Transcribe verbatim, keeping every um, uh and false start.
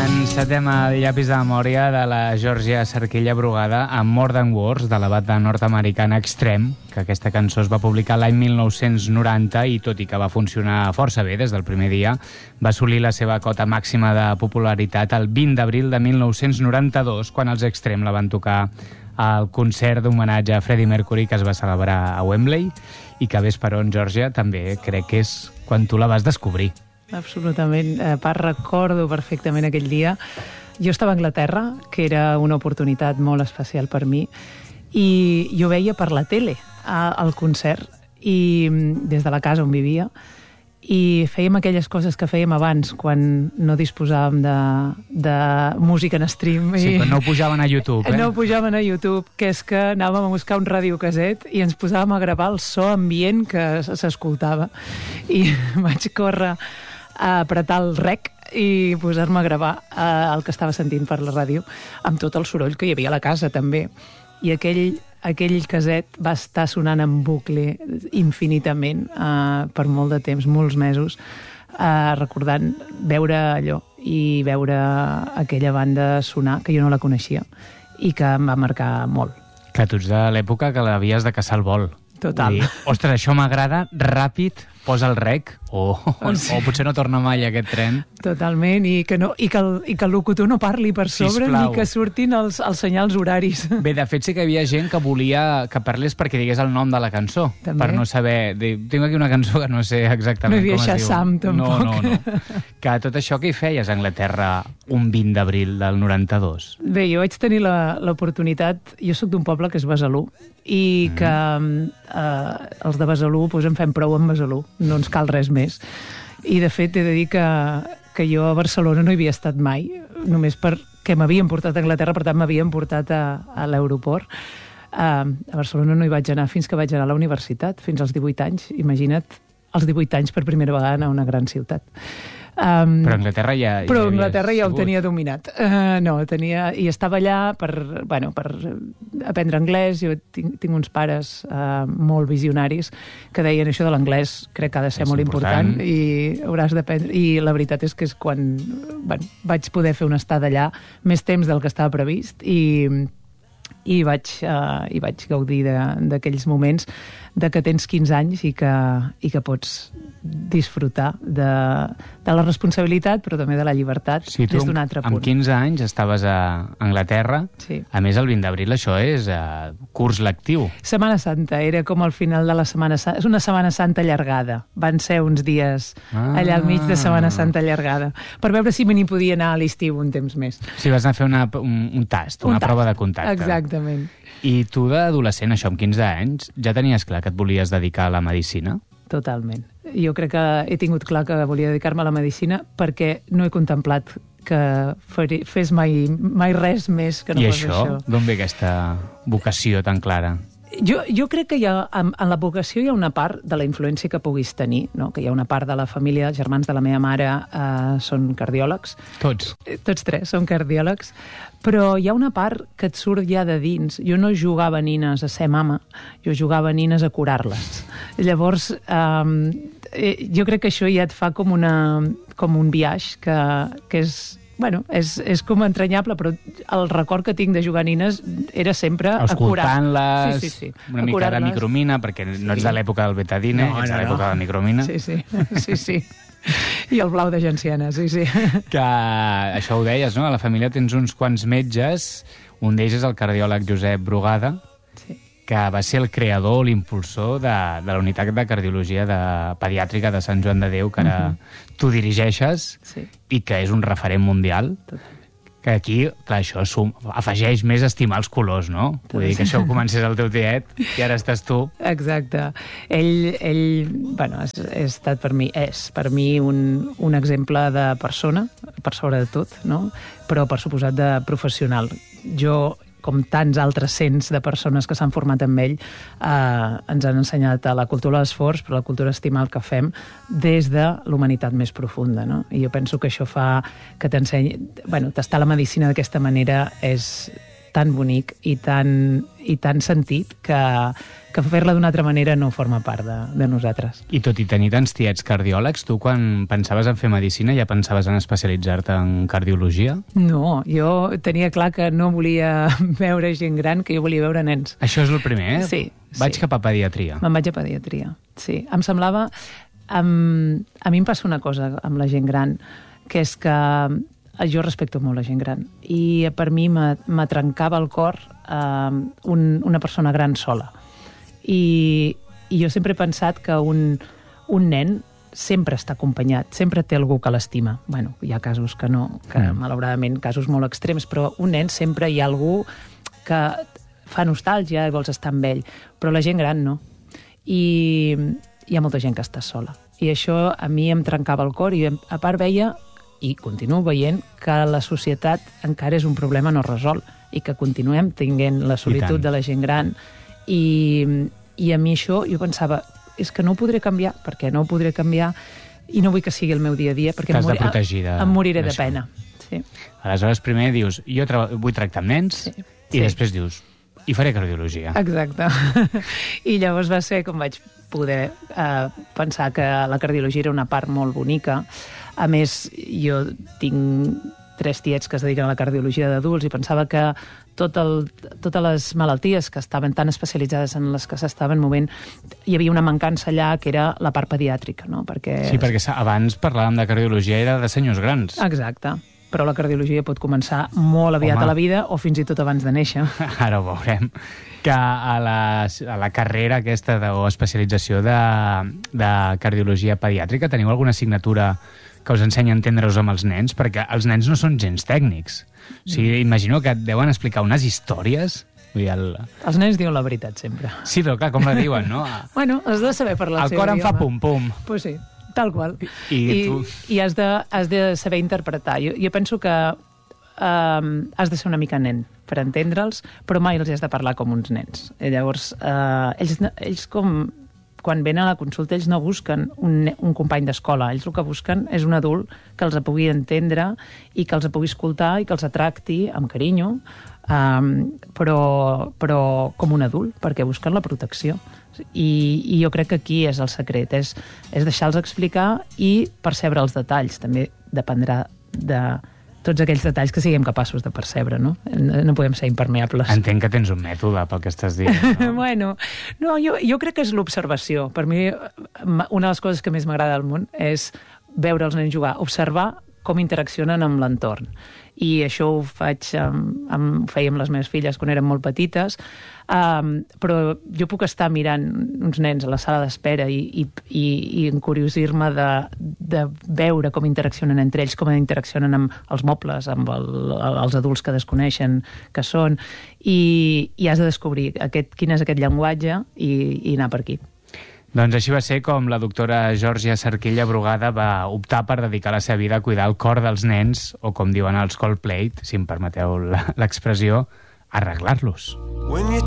Encetem el llapis de memòria de la Georgia Cerquilla Brugada amb Modern Wars, de la banda nord-americana Extreme, que aquesta cançó es va publicar l'any mil nou-cents noranta i, tot i que va funcionar força bé des del primer dia, va assolir la seva cota màxima de popularitat el vint d'abril de mil nou-cents noranta-dos, quan els Extreme la van tocar al concert d'homenatge a Freddie Mercury que es va celebrar a Wembley i que, ves per on, Georgia, també crec que és quan tu la vas descobrir. Absolutament. A part, recordo perfectament aquell dia. Jo estava a Anglaterra, que era una oportunitat molt especial per mi, i jo veia per la tele al concert, i des de la casa on vivia, i fèiem aquelles coses que fèiem abans, quan no disposàvem de, de música en stream. Sí, i... però no ho pujaven a YouTube, eh? No ho pujaven a YouTube, que és que anàvem a buscar un radiocaset i ens posàvem a gravar el so ambient que s'escoltava. I vaig córrer a apretar el rec i posar-me a gravar eh, el que estava sentint per la ràdio, amb tot el soroll que hi havia a la casa, també. I aquell, aquell caset va estar sonant en bucle infinitament eh, per molt de temps, molts mesos, eh, recordant veure allò i veure aquella banda sonar, que jo no la coneixia, i que em va marcar molt. Que tu ets de l'època que l'havies de caçar al vol. Total. Dir, ostres, això m'agrada, ràpid, posa el rec, o, o, Sí. o potser no torna mai aquest tren. Totalment, i que, no, i que, el, i que el locutor no parli per sobre, Sisplau. ni que surtin els, els senyals horaris. Bé, de fet, sí que hi havia gent que volia que parlés perquè digués el nom de la cançó, També. per no saber... Dir, tinc aquí una cançó que no sé exactament No hi havia com es diu. Shazam, tampoc. No, no, no. Que tot això que hi feies a Anglaterra un vint d'abril del noranta-dos? Bé, jo vaig tenir la- l'oportunitat... Jo sóc d'un poble que és Besalú, i que eh, els de Besalú doncs en fem prou amb Besalú, no ens cal res més. I, de fet, he de dir que, que jo a Barcelona no hi havia estat mai, només perquè m'havien portat a Anglaterra, per tant m'havien portat a, a l'aeroport. Uh, a Barcelona no hi vaig anar fins que vaig anar a la universitat, fins als divuit anys. Imagina't, als divuit anys per primera vegada anar a una gran ciutat. Um, Però Anglaterra ja... però ja Anglaterra ja ho sigut. tenia dominat. Uh, no, tenia, i estava allà per, bueno, per aprendre anglès. Jo tinc, tinc uns pares uh, molt visionaris que deien això de l'anglès crec que ha de ser És molt important, important. i hauràs d'aprendre. I la veritat és que és quan bueno, vaig poder fer una estada allà més temps del que estava previst, i, i, vaig, uh, i vaig gaudir de- d'aquells moments de que tens quinze anys i que, i que pots disfrutar de, de la responsabilitat, però també de la llibertat, Sí, tu des d'un altre punt. amb quinze anys estaves a Anglaterra. Sí. A més, el vint d'abril això és uh, curs lectiu. Setmana Santa, era com al final de la Setmana Santa. És una Setmana Santa allargada. Van ser uns dies Ah. allà al mig de Setmana Santa allargada, per veure si me n'hi podia anar a l'estiu un temps més. Sí, vas anar a fer una, un, un tast, una Un tast. prova de contacte. Exactament. I tu, d'adolescent, això, amb quinze anys, ja tenies clar que et volies dedicar a la medicina? Totalment. Jo crec que he tingut clar que volia dedicar-me a la medicina perquè no he contemplat que faré, fes mai, mai res més que no I fos això, això. d'on ve aquesta vocació tan clara? Jo, jo crec que hi ha, en, en la vocació hi ha una part de la influència que puguis tenir, no? Que hi ha una part de la família, els germans de la meva mare eh, són cardiòlegs, Tots. Eh, tots tres són cardiòlegs, però hi ha una part que et surt ja de dins. Jo no jugava a nines a ser mama, jo jugava a nines a curar-les. Llavors, eh, jo crec que això ja et fa com, una, com un viatge que, que és... Bueno, és, és com entranyable, però el record que tinc de jugar a nines era sempre a curar. Escoltant-les, Sí, sí, sí. una A mica de curar-les. micromina, perquè no ets Sí. de l'època del betadine, No, ets de no, l'època no. de la micromina. Sí, sí, sí, sí. I el blau de genciana, sí, sí. Que això ho deies, no? A la família tens uns quants metges, un d'ells és el cardiòleg Josep Brugada, Sí. que va ser el creador, l'impulsor de, de la unitat de cardiologia de pediàtrica de Sant Joan de Déu, que ara tu dirigeixes, Sí. i que és un referent mundial. Total. Que aquí, clar, això sum, afegeix més estimar els colors, no? Vull dir que això ho comences al teu tiet i ara estàs tu. Exacte. Ell, ell bueno, ha, ha estat per mi, és per mi un, un exemple de persona, per sobre de tot, no? Però per suposat de professional. Jo, com tants altres cents de persones que s'han format amb ell, eh, ens han ensenyat a la cultura de l'esforç, però la cultura d'estimar el que fem des de l'humanitat més profunda, no? I jo penso que això fa que t'ensenyi... Bueno, tastar la medicina d'aquesta manera és, tan bonic i tan, i tan sentit que, que fer-la d'una altra manera no forma part de, de nosaltres. I tot i tenir tants tiets cardiòlegs, tu quan pensaves en fer medicina ja pensaves en especialitzar-te en cardiologia? No, jo tenia clar que no volia veure gent gran, que jo volia veure nens. Això és el primer, eh? Sí. Vaig sí. cap a pediatria. Me'n vaig a pediatria, sí. Em semblava... Um, a mi em passa una cosa amb la gent gran, que és que jo respecto molt la gent gran i per mi me trencava el cor uh, un, una persona gran sola. I, i jo sempre he pensat que un, un nen sempre està acompanyat, sempre té algú que l'estima. Bueno, hi ha casos que no, que mm. malauradament, casos molt extrems, però un nen sempre hi ha algú que fa nostàlgia i vols estar amb ell, però la gent gran no. I hi ha molta gent que està sola. I això a mi em trencava el cor i a part veia, i continuo veient, que la societat encara és un problema no resolt i que continuem tinguent la solitud de la gent gran. I, I a mi això, jo pensava, és que no ho podré canviar, perquè no ho podré canviar i no vull que sigui el meu dia a dia, perquè em, mori, de, em moriré de pena. Sí. Aleshores, primer dius, jo vull tractar amb nens, sí. i sí. després dius, i faré cardiologia. Exacte. I llavors va ser com vaig poder eh, pensar que la cardiologia era una part molt bonica. A més, jo tinc tres tiets que es dediquen a la cardiologia d'adults i pensava que tot el, totes les malalties que estaven tan especialitzades en les que s'estaven movent, hi havia una mancança allà que era la part pediàtrica, no? Perquè... Sí, perquè abans parlàvem de cardiologia era de senyors grans. Exacte. Però la cardiologia pot començar molt aviat Home. a la vida o fins i tot abans de néixer. Ara ho veurem. Que a la, a la carrera aquesta de, o especialització de, de cardiologia pediàtrica teniu alguna assignatura que us ensenya a entendre-us amb els nens? Perquè els nens no són gens tècnics. O sigui, imagino que et deuen explicar unes històries. Vull dir, el... Els nens diuen la veritat sempre. Sí, però clar, com la diuen, no? Bueno, has de saber parlar el seu idioma. El cor em fa pum-pum. Pues sí. Tal qual. I, I, tu... i has, de, has de saber interpretar. Jo, jo penso que um, has de ser una mica nen per entendre'ls, però mai els has de parlar com uns nens. I llavors, uh, ells, ells com... Quan venen a la consulta, ells no busquen un, un company d'escola. Ells el que busquen és un adult que els pugui entendre i que els pugui escoltar i que els tracti amb carinyo, um, però, però com un adult, perquè busquen la protecció. I, i jo crec que aquí és el secret, és, és deixar-los explicar i percebre els detalls. També dependrà de tots aquells detalls que siguem capaços de percebre, no? No podem ser impermeables. Entenc que tens un mètode pel que estàs dient, no? Bueno, no, jo, jo crec que és l'observació. Per mi, una de les coses que més m'agrada al món és veure els nens jugar, observar com interaccionen amb l'entorn. I això ho faig amb, amb, ho feia amb les meves filles quan eren molt petites, um, però jo puc estar mirant uns nens a la sala d'espera i, i, i, i encuriosir-me de, de veure com interaccionen entre ells, com interaccionen amb els mobles, amb el, els adults que desconeixen que són, i, i has de descobrir aquest, quin és aquest llenguatge i, i anar per aquí. Doncs així va ser com la doctora Georgia Cerquilla Brugada va optar per dedicar la seva vida a cuidar el cor dels nens, o com diuen els Coldplay, si em permeteu l'expressió, arreglar-los.